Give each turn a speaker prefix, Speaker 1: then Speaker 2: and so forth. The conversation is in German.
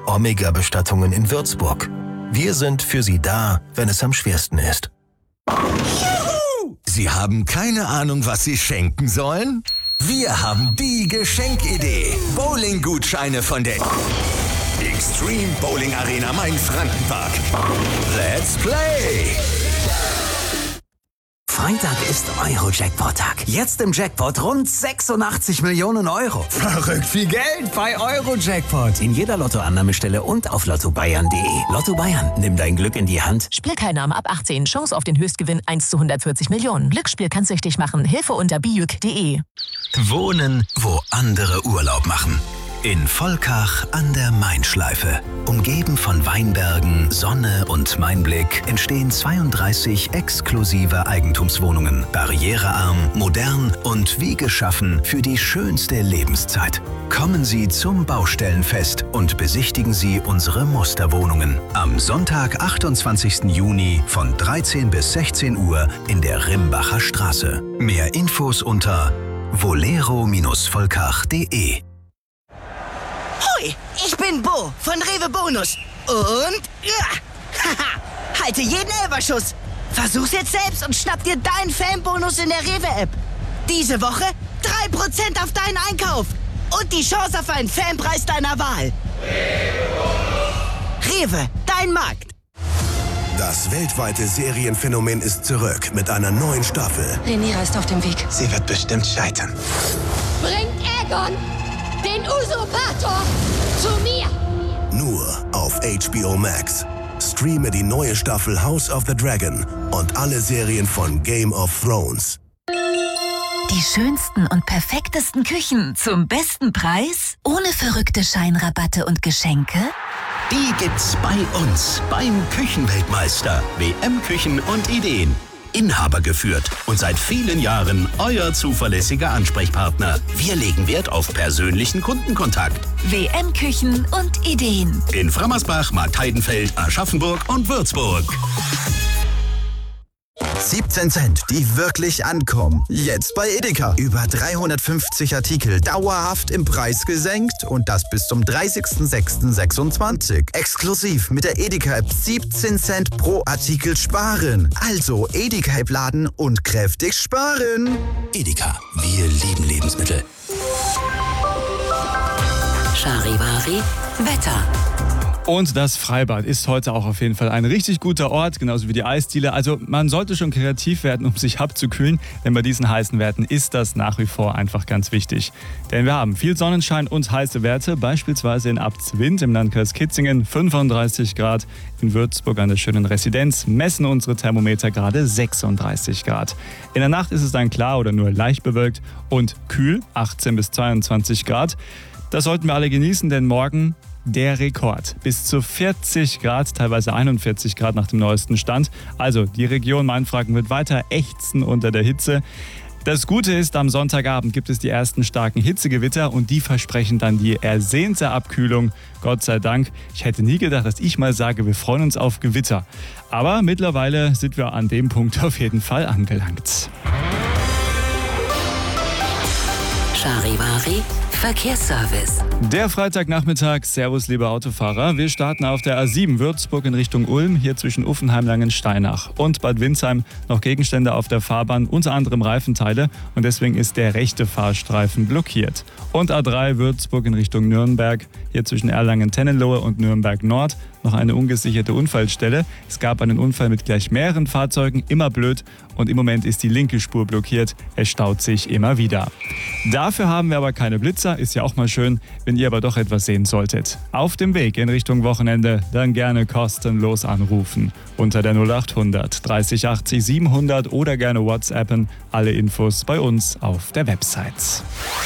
Speaker 1: Omega-Bestattungen in Würzburg. Wir sind für Sie da, wenn es am schwersten ist.
Speaker 2: Sie haben keine Ahnung, was Sie schenken sollen? Wir haben die Geschenkidee. Bowling-Gutscheine von der Extreme Bowling Arena Main-Frankenpark. Let's play!
Speaker 3: Freitag ist Euro-Jackpot-Tag. Jetzt im Jackpot rund 86 Millionen Euro.
Speaker 4: Verrückt viel Geld bei Euro-Jackpot.
Speaker 3: In jeder Lottoannahmestelle und auf lottobayern.de. Lotto Bayern, nimm dein Glück in die Hand.
Speaker 5: Spielteilnahme ab 18. Chance auf den Höchstgewinn 1 zu 140 Millionen. Glücksspiel kann süchtig machen. Hilfe unter biuk.de.
Speaker 6: Wohnen, wo andere Urlaub machen. In Volkach an der Main-Schleife. Umgeben von Weinbergen, Sonne und Mainblick entstehen 32 exklusive Eigentumswohnungen. Barrierearm, modern und wie geschaffen für die schönste Lebenszeit. Kommen Sie zum Baustellenfest und besichtigen Sie unsere Musterwohnungen. Am Sonntag, 28. Juni von 13 bis 16 Uhr in der Rimbacher Straße. Mehr Infos unter volero-volkach.de.
Speaker 7: Hoi, ich bin Bo von Rewe Bonus. Und halte jeden Elberschuss. Versuch's jetzt selbst und schnapp dir deinen Fanbonus in der Rewe-App. Diese Woche 3% auf deinen Einkauf. Und die Chance auf einen Fanpreis deiner Wahl. Rewe, dein Markt.
Speaker 8: Das weltweite Serienphänomen ist zurück mit einer neuen Staffel.
Speaker 9: Rhaenyra ist auf dem Weg.
Speaker 10: Sie wird bestimmt scheitern.
Speaker 9: Bringt Aegon, den Usurpator, zu mir!
Speaker 8: Nur auf HBO Max. Streame die neue Staffel House of the Dragon und alle Serien von Game of Thrones.
Speaker 11: Die schönsten und perfektesten Küchen zum besten Preis? Ohne verrückte Scheinrabatte und Geschenke?
Speaker 6: Die gibt's bei uns beim Küchenweltmeister. WM Küchen und Ideen. Inhaber geführt und seit vielen Jahren euer zuverlässiger Ansprechpartner. Wir legen Wert auf persönlichen Kundenkontakt.
Speaker 11: WM Küchen und Ideen.
Speaker 6: In Frammersbach, Marktheidenfeld, Aschaffenburg und Würzburg.
Speaker 12: 17 Cent, die wirklich ankommen. Jetzt bei Edeka. Über 350 Artikel dauerhaft im Preis gesenkt und das bis zum 30.06.26. Exklusiv mit der Edeka-App 17 Cent pro Artikel sparen. Also Edeka-App laden und kräftig sparen.
Speaker 6: Edeka, wir lieben Lebensmittel.
Speaker 11: Charivari, Wetter.
Speaker 13: Und das Freibad ist heute auch auf jeden Fall ein richtig guter Ort, genauso wie die Eisdiele. Also man sollte schon kreativ werden, um sich abzukühlen, denn bei diesen heißen Werten ist das nach wie vor einfach ganz wichtig. Denn wir haben viel Sonnenschein und heiße Werte, beispielsweise in Abtswind im Landkreis Kitzingen 35 Grad, in Würzburg an der schönen Residenz messen unsere Thermometer gerade 36 Grad. In der Nacht ist es dann klar oder nur leicht bewölkt und kühl, 18 bis 22 Grad. Das sollten wir alle genießen, denn morgen der Rekord. Bis zu 40 Grad, teilweise 41 Grad nach dem neuesten Stand. Also die Region Mainfranken wird weiter ächzen unter der Hitze. Das Gute ist, am Sonntagabend gibt es die ersten starken Hitzegewitter und die versprechen dann die ersehnte Abkühlung. Gott sei Dank. Ich hätte nie gedacht, dass ich mal sage, wir freuen uns auf Gewitter. Aber mittlerweile sind wir an dem Punkt auf jeden Fall angelangt.
Speaker 11: Charivari, Verkehrsservice.
Speaker 13: Der Freitagnachmittag, servus liebe Autofahrer. Wir starten auf der A7 Würzburg in Richtung Ulm, hier zwischen Uffenheim-Langensteinach und Bad Windsheim noch Gegenstände auf der Fahrbahn, unter anderem Reifenteile und deswegen ist der rechte Fahrstreifen blockiert. Und A3 Würzburg in Richtung Nürnberg, hier zwischen Erlangen-Tennenlohe und Nürnberg Nord noch eine ungesicherte Unfallstelle. Es gab einen Unfall mit gleich mehreren Fahrzeugen, immer blöd und im Moment ist die linke Spur blockiert. Es staut sich immer wieder. Dafür haben wir aber keine Blitzer, ist ja auch mal schön, wenn ihr aber doch etwas sehen solltet. Auf dem Weg in Richtung Wochenende dann gerne kostenlos anrufen. Unter der 0800 30 80 700 oder gerne WhatsAppen. Alle Infos bei uns auf der Website.